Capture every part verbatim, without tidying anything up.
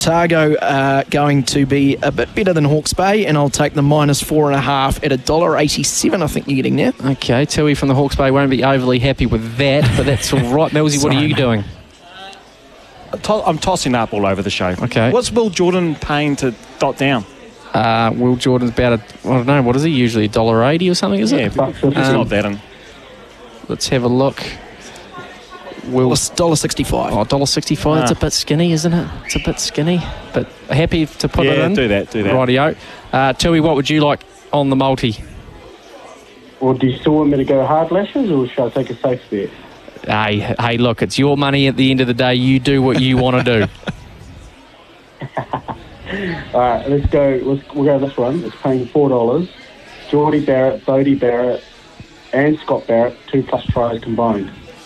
Otago uh, going to be a bit better than Hawke's Bay, and I'll take the minus four and a half at a dollar eighty-seven. I think you're getting there. Okay, Tui from the Hawke's Bay won't be overly happy with that, but that's all right. Millsy, what are you doing? I'm tossing up all over the show. Okay. What's Will Jordan paying to dot down? Uh, Will Jordan's about a, I don't know, what is he usually, one dollar eighty or something, is yeah, it? Yeah, it's um, not that. In. Let's have a look. Will one dollar sixty-five. Oh, one dollar sixty-five. Ah. It's a bit skinny, isn't it? It's a bit skinny. But happy to put yeah, it in. do that, do that. Rightio. Uh, Tui, what would you like on the multi? Well, do you still want me to go hard lashes, or should I take a safe bet? Hey, hey, look, it's your money at the end of the day. You do what you want to do. All right, let's go. Let's, we'll go this one. It's paying four dollars. Geordie Barrett, Bodie Barrett, and Scott Barrett, two plus tries combined.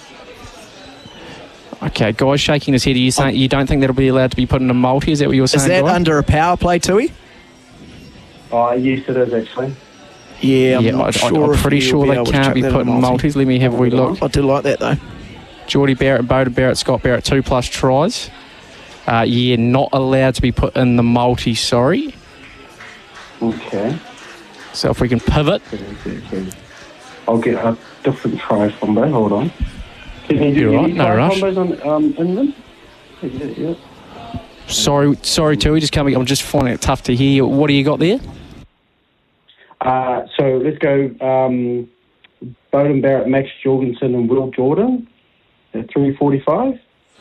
Okay, Guy's shaking his head. Are you saying you don't think that'll be allowed to be put in a multi? Is that what you're saying? Is that Guy? under a power play, Tui? Oh, yes, it is actually. Yeah, I'm yeah, not I, sure. I'm pretty sure they can't be put in multi. multis. Let me have a wee look. I do like that though. Geordie Barrett, Bodie Barrett, Scott Barrett, two plus tries. Uh, yeah, not allowed to be put in the multi, sorry. Okay. So if we can pivot. I'll get a different try combo. Hold on. Can you do You're right, any no try rush. combos on um, England? Yeah, yeah. Sorry, sorry, Tui, just coming. I'm just finding it tough to hear. What do you got there? Uh, so let's go um, Bowden Barrett, Max Jorgensen, and Will Jordan at three forty-five.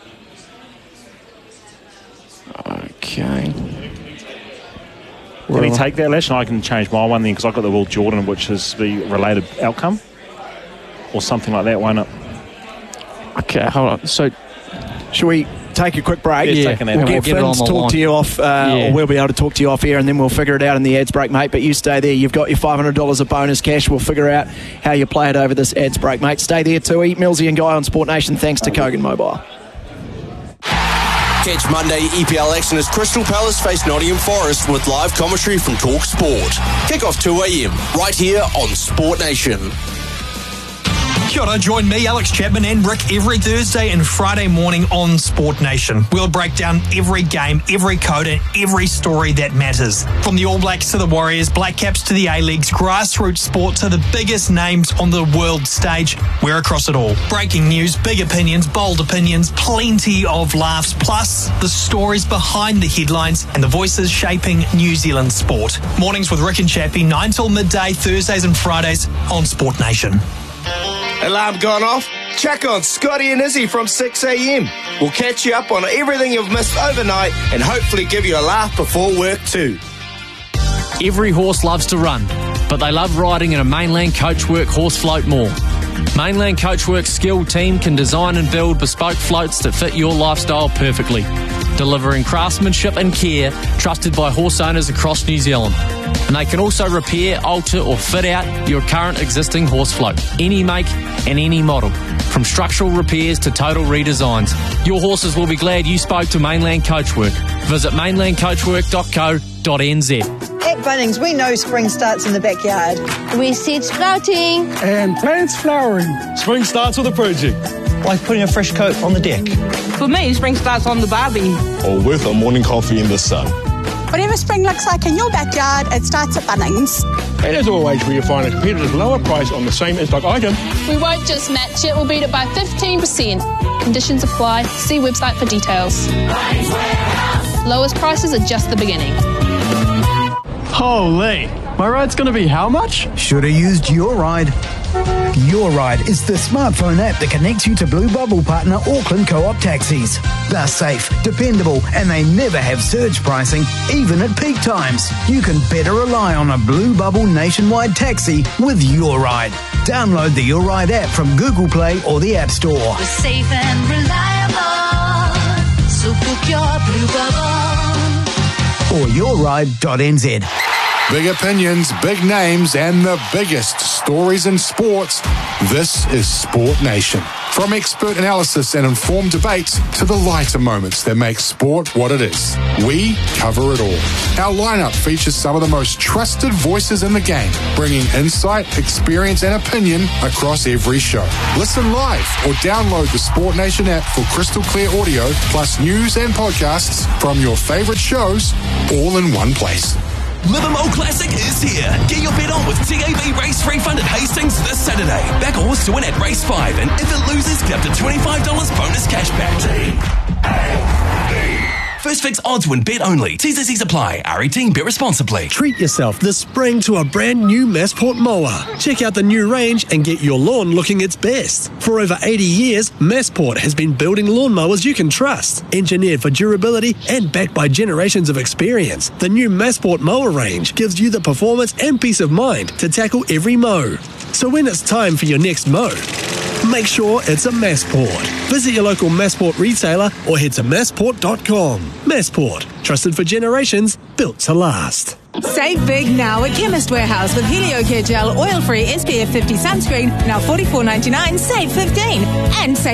Okay. Can he take that, Lash? And I can change my one then, because I've got the Will Jordan, which is the related outcome. Or something like that, why not? Okay, hold on. So, should we take a quick break? Yeah, Yeah, taking that. we'll We'll get get it Finn to on the talk line. to you off, uh, Yeah. or we'll be able to talk to you off air, and then we'll figure it out in the ads break, mate. But you stay there. You've got your five hundred dollars of bonus cash. We'll figure out how you play it over this ads break, mate. Stay there, Tui. Millsy and Guy on Sport Nation. Thanks to Kogan Mobile. Catch Monday E P L action as Crystal Palace face Nottingham Forest with live commentary from Talk Sport. Kick off two a.m. right here on Sport Nation. Kia ora, join me, Alex Chapman and Rick every Thursday and Friday morning on Sport Nation. We'll break down every game, every code and every story that matters. From the All Blacks to the Warriors, Black Caps to the A-Leagues, grassroots sport to the biggest names on the world stage, we're across it all. Breaking news, big opinions, bold opinions, plenty of laughs, plus the stories behind the headlines and the voices shaping New Zealand sport. Mornings with Rick and Chappie, nine till midday, Thursdays and Fridays on Sport Nation. Alarm gone off? Check on Scotty and Izzy from six a.m. We'll catch you up on everything you've missed overnight and hopefully give you a laugh before work too. Every horse loves to run, but they love riding in a Mainland Coachwork horse float more. Mainland Coachwork's skilled team can design and build bespoke floats that fit your lifestyle perfectly, delivering craftsmanship and care trusted by horse owners across New Zealand. And they can also repair, alter or fit out your current existing horse float, any make and any model, from structural repairs to total redesigns. Your horses will be glad you spoke to Mainland Coachwork. Visit mainland coachwork dot co dot n z. At Bunnings, we know spring starts in the backyard. We seed sprouting. And plants flowering. Spring starts with a project. Like putting a fresh coat on the deck. For me, spring starts on the barbie. Or with a morning coffee in the sun. Whatever spring looks like in your backyard, it starts at Bunnings. And as always, where you find a competitive lower price on the same in-stock item. We won't just match it, we'll beat it by fifteen percent. Conditions apply. See website for details. Lowest prices are just the beginning. Holy, my ride's going to be how much? Should have used Your Ride. Your Ride is the smartphone app that connects you to Blue Bubble partner Auckland Co-op taxis. They're safe, dependable, and they never have surge pricing, even at peak times. You can better rely on a Blue Bubble nationwide taxi with Your Ride. Download the Your Ride app from Google Play or the App Store. We're safe and reliable, so book your Blue Bubble. Or your ride dot n z. Big opinions, big names, and the biggest stories in sports. This is Sport Nation. From expert analysis and informed debates to the lighter moments that make sport what it is, we cover it all. Our lineup features some of the most trusted voices in the game, bringing insight, experience and opinion across every show. Listen live or download the Sport Nation app for crystal clear audio, plus news and podcasts from your favourite shows, all in one place. Livermore Classic is here. Get your bet on with T A B Race Refund at Hastings this Saturday. Back a horse to win at race five, and if it loses, get up to twenty-five dollars bonus cash back. T A B. First fix odds win bet only. T's and C's apply. R eighteen, bet responsibly. Treat yourself this spring to a brand new Massport mower. Check out the new range and get your lawn looking its best. For over eighty years, Massport has been building lawnmowers you can trust. Engineered for durability and backed by generations of experience, the new Massport mower range gives you the performance and peace of mind to tackle every mow. So when it's time for your next mow, make sure it's a Massport. Visit your local Massport retailer or head to massport dot com. Massport, trusted for generations, built to last. Save big now at Chemist Warehouse with HelioCare Gel Oil-Free S P F fifty sunscreen, now forty-four ninety-nine, save fifteen. And save